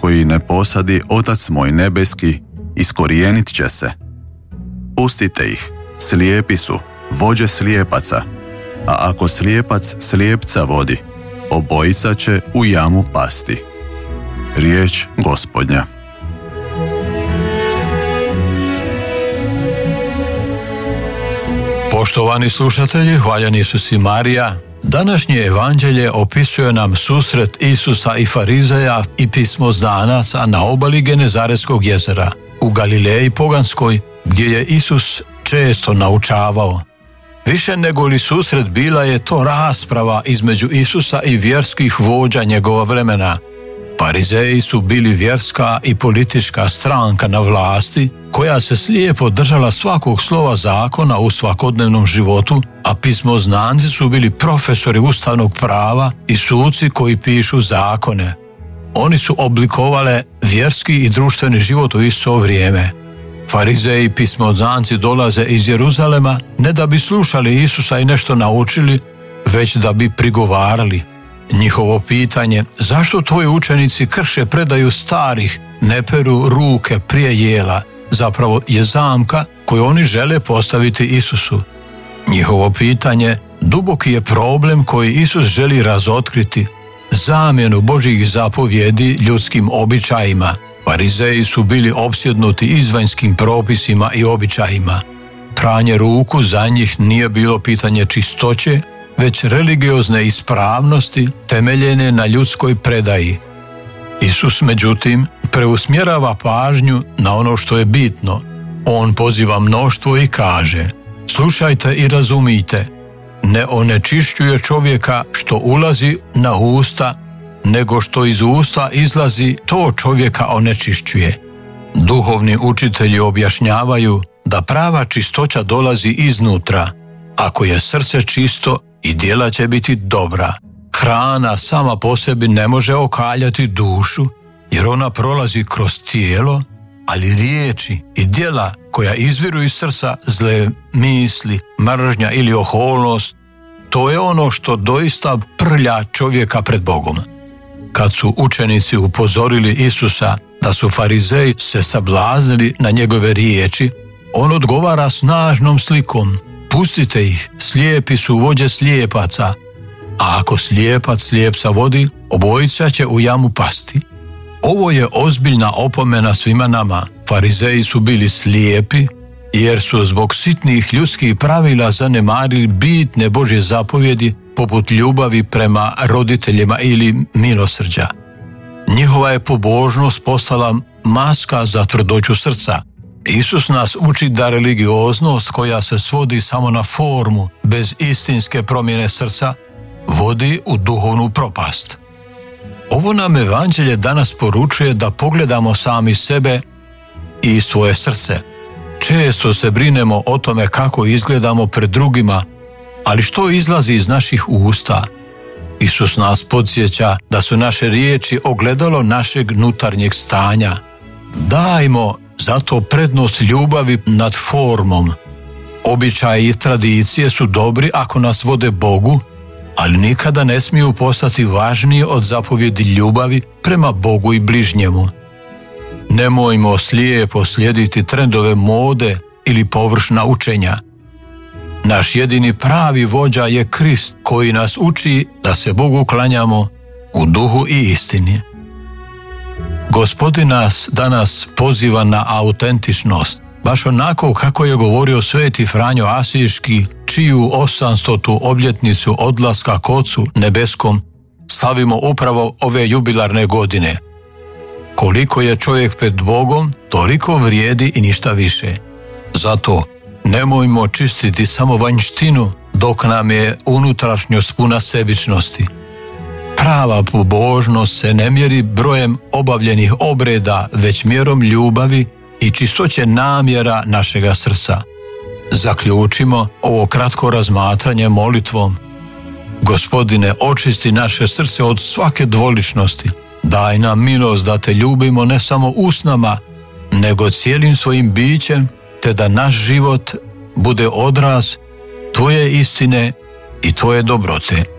koji ne posadi Otac moj nebeski, iskorijenit će se. Pustite ih, slijepi su, vođe slijepaca, a ako slijepac slijepca vodi, obojica će u jamu pasti. Riječ Gospodnja. Poštovani slušatelji, hvaljen Isus i Marija, današnje evanđelje opisuje nam susret Isusa i farizeja i pismoznanaca na obali Genezaretskog jezera u Galileji poganskoj, gdje je Isus često naučavao. Više nego li susret, bila je to rasprava između Isusa i vjerskih vođa njegova vremena. Farizeji su bili vjerska i politička stranka na vlasti, koja se slijepo držala svakog slova zakona u svakodnevnom životu, a pismoznanci su bili profesori ustavnog prava i suci koji pišu zakone. Oni su oblikovale vjerski i društveni život u isto vrijeme. Farizeji i pismoznanci dolaze iz Jeruzalema ne da bi slušali Isusa i nešto naučili, već da bi prigovarali. Njihovo pitanje, zašto tvoji učenici krše predaju starih, ne peru ruke prije jela, zapravo je zamka koju oni žele postaviti Isusu. Njihovo pitanje, duboki je problem koji Isus želi razotkriti, zamjenu Božjih zapovjedi ljudskim običajima. Farizeji su bili opsjednuti izvanjskim propisima i običajima. Pranje ruku za njih nije bilo pitanje čistoće, već religiozne ispravnosti temeljene na ljudskoj predaji. Isus, međutim, preusmjerava pažnju na ono što je bitno. On poziva mnoštvo i kaže: slušajte i razumijte, ne onečišćuje čovjeka što ulazi na usta, nego što iz usta izlazi, to čovjeka onečišćuje. Duhovni učitelji objašnjavaju da prava čistoća dolazi iznutra. Ako je srce čisto, i djela će biti dobra. Hrana sama po sebi ne može okaljati dušu, jer ona prolazi kroz tijelo, ali riječi i djela koja izviru iz srca, zle misli, mržnja ili oholnost, to je ono što doista prlja čovjeka pred Bogom. Kad su učenici upozorili Isusa da su farizeji se sablaznili na njegove riječi, on odgovara snažnom slikom: pustite ih, slijepi su vođe slijepaca, a ako slijepac slijepca vodi, obojica će u jamu pasti. Ovo je ozbiljna opomena svima nama. Farizeji su bili slijepi jer su zbog sitnih ljudskih pravila zanemarili bitne Božje zapovjedi poput ljubavi prema roditeljima ili milosrđa. Njihova je pobožnost postala maska za tvrdoću srca. Isus nas uči da religioznost koja se svodi samo na formu, bez istinske promjene srca, vodi u duhovnu propast. Ovo nam evanđelje danas poručuje da pogledamo sami sebe i svoje srce. Često se brinemo o tome kako izgledamo pred drugima, ali što izlazi iz naših usta? Isus nas podsjeća da su naše riječi ogledalo našeg unutarnjeg stanja. Dajmo zato prednost ljubavi nad formom. Običaji i tradicije su dobri ako nas vode Bogu, ali nikada ne smiju postati važniji od zapovjedi ljubavi prema Bogu i bližnjemu. Nemojmo slijepo slijediti trendove mode ili površna učenja. Naš jedini pravi vođa je Krist, koji nas uči da se Bogu klanjamo u duhu i istini. Gospodin nas danas poziva na autentičnost, baš onako kako je govorio sveti Franjo Asiški, čiju 800. obljetnicu odlaska k Ocu nebeskom slavimo upravo ove jubilarne godine. Koliko je čovjek pred Bogom, toliko vrijedi i ništa više. Zato nemojmo čistiti samo vanjštinu dok nam je unutrašnjost puna sebičnosti. Prava pobožnost se ne mjeri brojem obavljenih obreda, već mjerom ljubavi i čistoće namjera našega srca. Zaključimo ovo kratko razmatranje molitvom: Gospodine, očisti naše srce od svake dvoličnosti. Daj nam milost da te ljubimo ne samo usnama, nego cijelim svojim bićem, te da naš život bude odraz tvoje istine i tvoje dobrote.